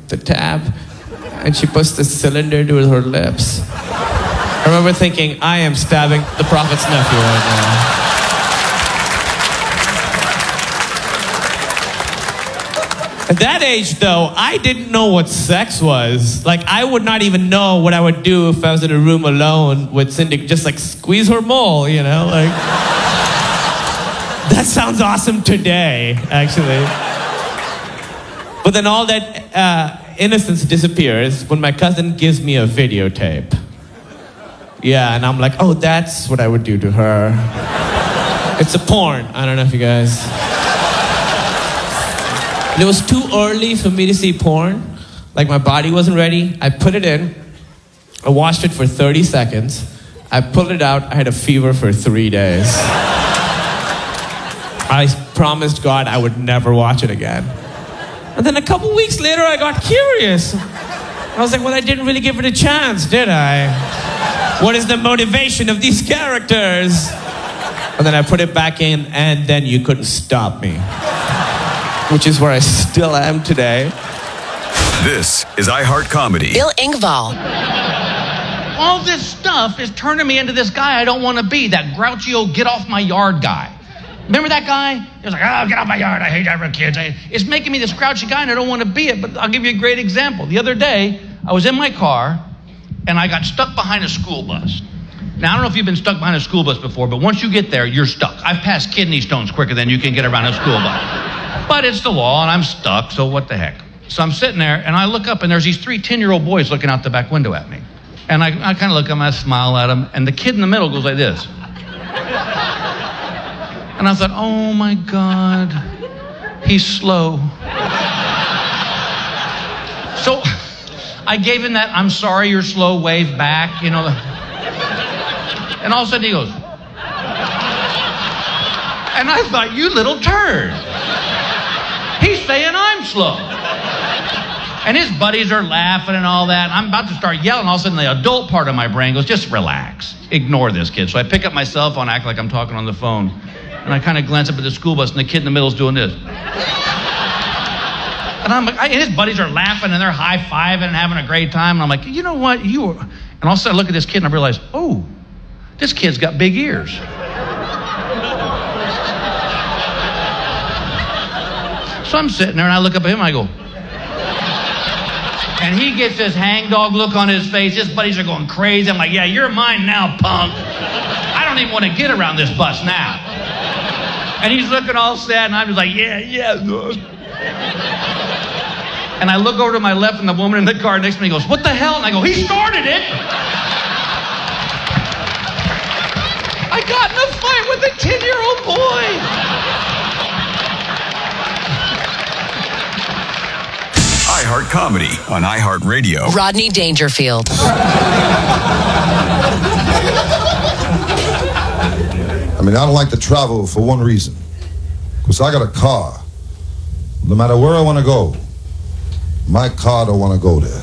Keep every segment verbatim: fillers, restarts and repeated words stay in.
the tap, and she puts the cylinder to her lips. I remember thinking, I am stabbing the Prophet's nephew right now. At that age, though, I didn't know what sex was. Like, I would not even know what I would do if I was in a room alone with Cindy, just like squeeze her mole, you know? Like, that sounds awesome today, actually. But then all that uh, innocence disappears when my cousin gives me a videotape. Yeah, and I'm like, oh, that's what I would do to her. It's a porn. I don't know if you guys... It was too early for me to see porn. Like, my body wasn't ready. I put it in. I watched it for thirty seconds. I pulled it out. I had a fever for three days. I promised God I would never watch it again. And then a couple weeks later, I got curious. I was like, well, I didn't really give it a chance, did I? What is the motivation of these characters? And then I put it back in, and then you couldn't stop me. Which is where I still am today. This is iHeart Comedy. Bill Engvall. All this stuff is turning me into this guy I don't want to be, that grouchy old get off my yard guy. Remember that guy? He was like, oh, get off my yard, I hate having kids. I... It's making me this grouchy guy and I don't want to be it, but I'll give you a great example. The other day, I was in my car and I got stuck behind a school bus. Now, I don't know if you've been stuck behind a school bus before, but once you get there, you're stuck. I've passed kidney stones quicker than you can get around a school bus. But it's the law, and I'm stuck, so what the heck? So I'm sitting there, and I look up, and there's these three ten-year-old boys looking out the back window at me. And I, I kind of look at them, I smile at them, and the kid in the middle goes like this. And I thought, oh, my God, he's slow. So I gave him that, I'm sorry you're slow, wave back, you know. And all of a sudden he goes. And I thought, you little turd. He's saying I'm slow. And his buddies are laughing and all that. I'm about to start yelling. All of a sudden, the adult part of my brain goes, just relax. Ignore this kid. So I pick up my cell phone, act like I'm talking on the phone. And I kind of glance up at the school bus, and the kid in the middle is doing this. And I'm like, I, and his buddies are laughing, and they're high-fiving and having a great time. And I'm like, you know what? You are... And all of a sudden, I look at this kid, and I realize, oh, this kid's got big ears. So I'm sitting there, and I look up at him, and I go... And he gets this hangdog look on his face. His buddies are going crazy. I'm like, yeah, you're mine now, punk. I don't even want to get around this bus now. And he's looking all sad, and I'm just like, yeah, yeah. And I look over to my left, and the woman in the car next to me goes, what the hell? And I go, he started it. I got in a fight with a ten-year-old boy. iHeart Comedy on iHeartRadio. Rodney Dangerfield. I mean, I don't like to travel for one reason. Because I got a car. No matter where I want to go, my car don't want to go there.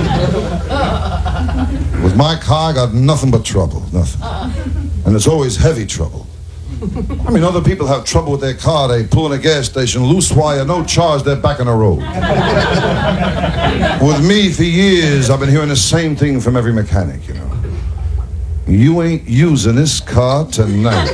With my car, I got nothing but trouble. Nothing. And it's always heavy trouble. I mean, other people have trouble with their car. They pull in a gas station, loose wire, no charge, they're back on the road. With me, for years, I've been hearing the same thing from every mechanic, you know. You ain't using this car tonight.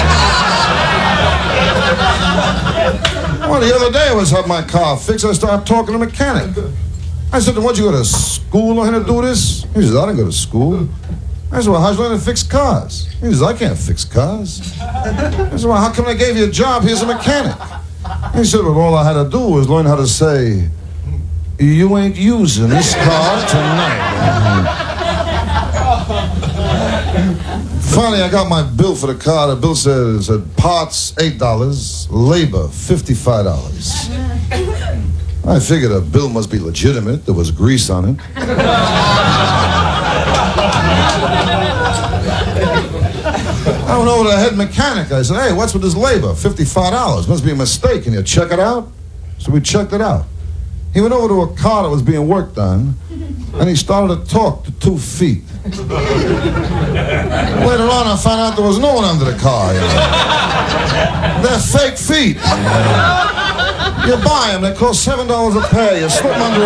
Well, the other day I was having my car fixed. I started talking to the mechanic. I said, what'd you go to school learn how to do this? He says, I didn't go to school. I said, well, how'd you learn to fix cars? He says, I can't fix cars. I said, well, how come they gave you a job here as a mechanic? He said, well, all I had to do was learn how to say, you ain't using this car tonight. Finally, I got my bill for the car. The bill said, said parts, eight dollars, labor, fifty-five dollars. I figured a bill must be legitimate. There was grease on it. I went over to the head mechanic. I said, hey, what's with this labor? fifty-five dollars. Must be a mistake. Can you check it out? So we checked it out. He went over to a car that was being worked on, and he started to talk to two feet. Later on, I found out there was no one under the car. You know? They're fake feet. You buy them. They cost seven dollars a pair. You slip them under